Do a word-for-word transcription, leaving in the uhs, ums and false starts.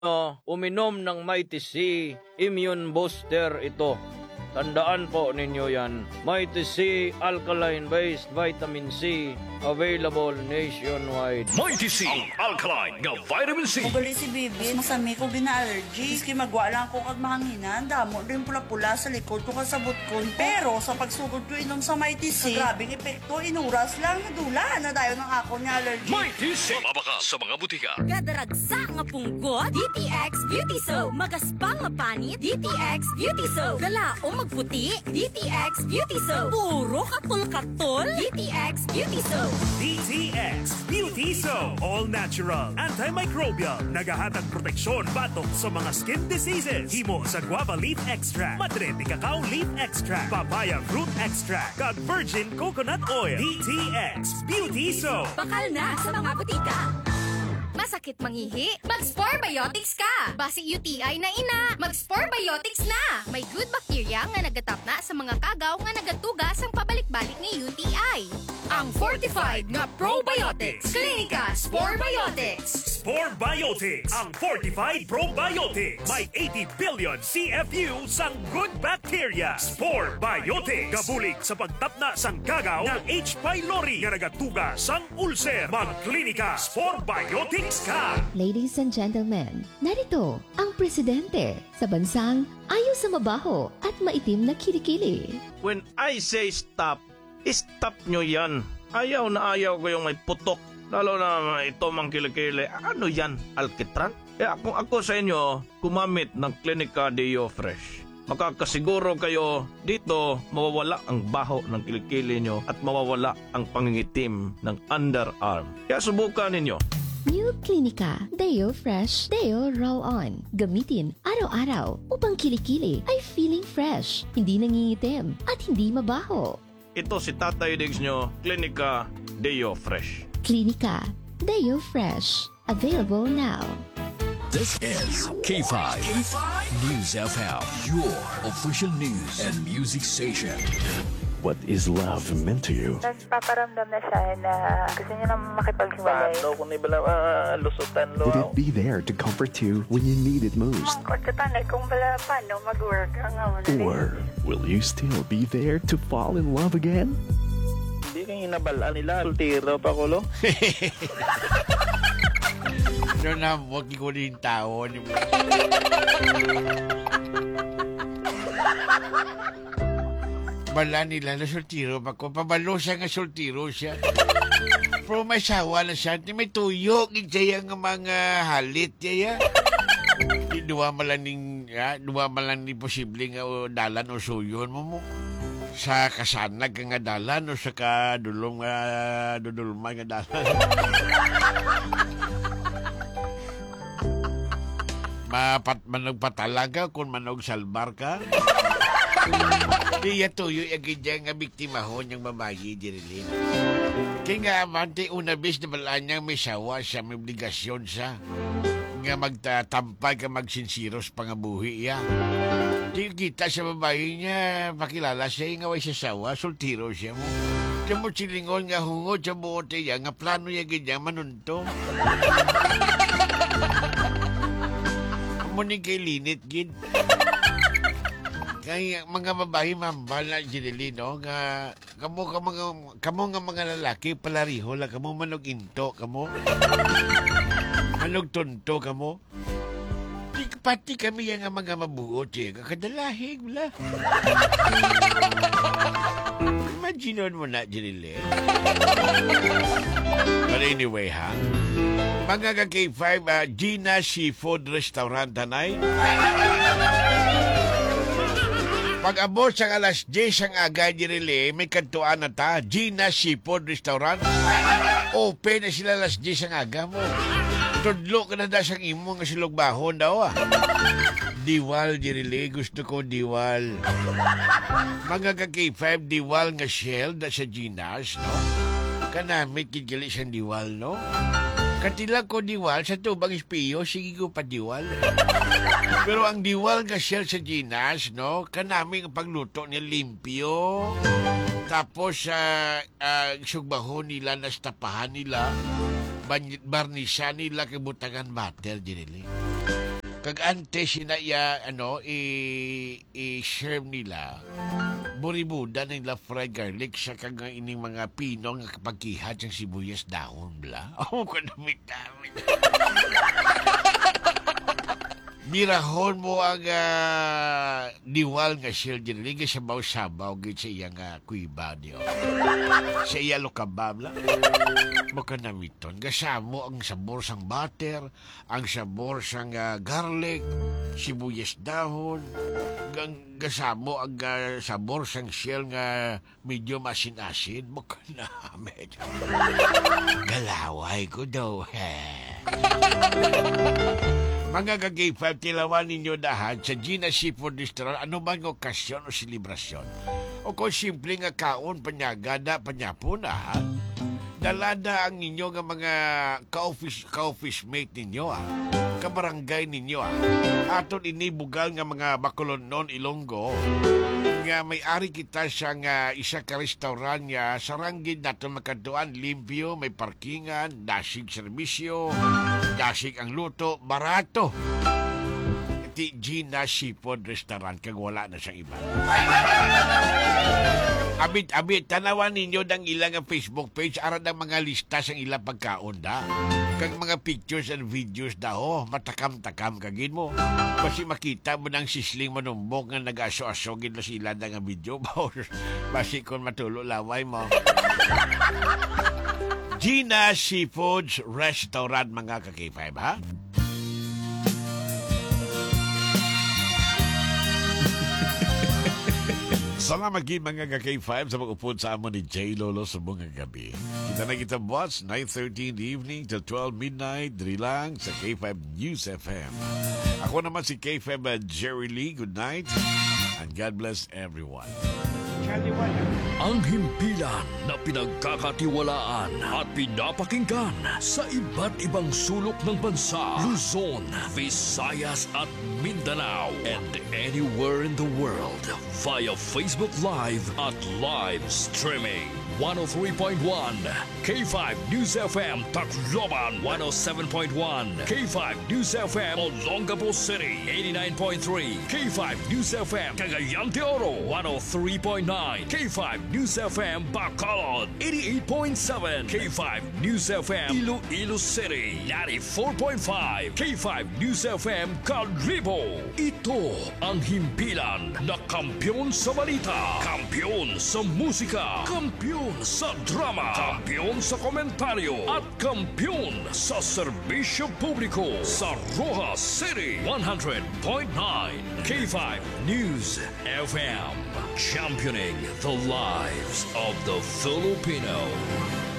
uh, uminom ng Mighty C Immune Booster ito. Tandaan po ninyo yan. Mighty C Alkaline-based Vitamin C, available nationwide. Mighty C, ang alkaline nga vitamin C. Ugali si Bibi, masami ko bina-allergy. Iski magwa lang ko kag mahanginan, damo din pula-pula sa likod ko kasabot ko. Pero sa pagsugod ko inom sa Mighty C, grabing epekto, inuras lang, nadula na dayo ng ako ni allergy. Mighty C, mabaka sa mga butika. Gadaragsa nga punggot, D T X Beauty Soap. Magaspang nga panit, D T X Beauty Soap. Galaong magputi, D T X Beauty Soap. Puro katol-katol, D T X Beauty Soap. D T X Beauty Soap. All natural, antimicrobial, nagahatag proteksyon batok sa mga skin diseases. Himo sa guava leaf extract, madre de cacao leaf extract, papaya fruit extract, kag virgin coconut oil. D T X Beauty Soap. Bakal na sa mga butika. Masakit mangihi? Mag-Spore Biotics ka! Basi U T I na ina, mag-Spore Biotics na! May good bacteria nga nagatap na sa mga kagaw nga nagatugas ang pabalik-balik ni U T I. Ang fortified nga probiotics. Clinica Spore Biotics. Spore Biotics, ang fortified probiotics. May eighty billion C F U sang good bacteria. Spore Biotics. Gabulig sa pagtapna sang kagaw ng H. pylori nga nagatuga sang ulcer. Mag-klinika Spore Biotics ka. Ladies and gentlemen, narito ang presidente sa bansang ayaw sa mabaho at maitim na kilikili. When I say stop, stop nyo yan. Ayaw na ayaw ko yung may putok. Lalo na ito mang kilikili. Ano yan? Alkitran? Kaya kung ako sa inyo, gumamit ng Clinica Deo Fresh. Makakasiguro kayo dito mawawala ang baho ng kilikili nyo at mawawala ang pangingitim ng underarm. Kaya subukan ninyo. New Clinica Deo Fresh Deo Roll-On. Gamitin araw-araw upang kilikili ay feeling fresh, hindi nangingitim at hindi mabaho. Ito si Tatay Diggs nyo, Clinica Deo Fresh. Clinica Deo Fresh. Available now. This is K five News F M, your official news and music station. What is love meant to you? Tapos paparamdam na siya na gusto niya na makipaghiwalay. Paano kung ibala uh, lusutan lo? Would it be there to comfort you when you need it most? Mangkot ka tanay kung bala paano mag-work ang awan. Or will you still be there to fall in love again? Hindi kang inabalaan nila. Sultiro pa ko lo. Ano na, huwag ko rin tao. Bala nila na sultiro pa ko. Pabalo siya nga sultiro siya. Pero may sawa na siya. May tuyok. Ijaya nga mga halit. Jaya. Di duwa malaning, ya, duwa malaning posible nga o dalan o suyon mo mo. Sa kasanag nga dalan o sa kadulong nga dudulma nga dalan. Mapat managpatalaga kung manog salbar ka. Diya tuyo agad dyan nga biktima ho niyang babayi, Jerilyn. Kaya nga amante una bis na balaan niyang may sawa siya, may obligasyon siya. Nga magtatampay ka magsinsiros pangabuhi iya. Di kita sa babayi niya, pakilala siya nga way siya sawa, sultiro siya mo. Diyan mo silingon nga hungod sa buote niya, nga plano niya ganyan manunto. Muni kay linit, gid. Kaya mga babae mambal na Jerilyn, no? Nga, kamo, kamo, kamo nga mga lalaki, palariho lang, kamo manog into, kamo. Manog tonto, kamo. Di, pati kami yung mga mabuot, eh. Kakadalahig, wala. Imagineon mo na, Jerilyn. But anyway, ha? Mga ka-K five, uh, Gina Seafood Restaurant, tanay. Pag-abot sa alas diyes ang agay ni Relay, may kantuan na ta, Gina Seafood Restaurant. Open na sila alas diyes ang aga mo. Tudlo ka na da sang imo nga silog bahon daw ah. Diwal, Relay, gusto ko diwal. Mga ka-K five, diwal nga shell da sa Gina's, no? Kanamit kigali siyang diwal, no? Katila ko diwal sa tubang espiyo, sige ko pa diwal. Pero ang diwal nga shell sa Gina's, no? Kanaming pagluto niya limpyo. Tapos sa uh, uh, sugbahon nila, nastapahan nila, barnisa nila, kibutangan butter, Jerilyn. Kag ante sina iya, ano, i- i-share nila. Buribuda nila fried garlic sa kag ining mga pinong nga kapagkihat ng sibuyas dahon bla. Oh, kadamit-damit. Mirahon mo ang uh, diwal nga shell diri nga sabaw-sabaw gid sa iya nga kuiba niyo. Sa iya lokababla. Makanamiton gasamo ang sabor sang butter, ang sabor sang uh, garlic, sibuyas dahon, gang gasamo ang uh, sabor sang shell nga medyo masin-asin. Makanamit. Galaway ko daw. Mga kagay five, tilawan ninyo dahan sa Gina Seafood Restaurant ano bang okasyon o selebrasyon. O kung simple nga kaon, panyagada, panyapon ha. Dalada ang ninyo nga mga ka-office, ka-office mate ninyo ha. Kabarangay ninyo ha. Aton inibugal nga mga Bacolod non Ilonggo nga may-ari kita sa nga isa ka restaurant nga saranggid natin makaduan, limpyo, may parkingan, dasig serbisyo, dasig ang luto, barato. Ti Gina Seafood Restaurant kag wala na siyang iba. Abit-abit, tanawan ninyo ng ilang Facebook page aran ng mga lista sa ilang pagkaon da. Kag mga pictures and videos da ho, matakam-takam kagin mo. Kasi makita mo ng sisling manumbok nga nag-aso-aso gid na sila nga video. Basi kon matulo laway mo. Gina Seafoods Restaurant mga ka-K five ha? Salamat gid mga ka-K five sa pag-upod sa amon ni J. Lolo sa bunga gabi. Kita na kita boss, nine thirty in the evening till twelve midnight, diri lang sa K five News F M. Ako naman si K five uh, Jerry Lee. Good night and God bless everyone. Ang himpilan na pinagkakatiwalaan at pinapakinggan sa iba't ibang sulok ng bansa, Luzon, Visayas at Mindanao, and anywhere in the world via Facebook Live at live streaming. one oh three point one K five News F M Tacloban, one oh seven point one K five News F M Olongapo City, eighty-nine point three K five News F M Cagayan de Oro, one oh three point nine K five News F M Bacolod, eighty-eight point seven K five News F M Iloilo City, ninety-four point five K five News F M Calibo. Ito ang himpilan na kampiyon sa balita, kampiyon sa musika, kampiyon sa drama, kampiyon sa komentaryo, at kampiyon sa serbisyo publiko sa Rojas City, one hundred point nine K five News F M, championing the lives of the Filipino.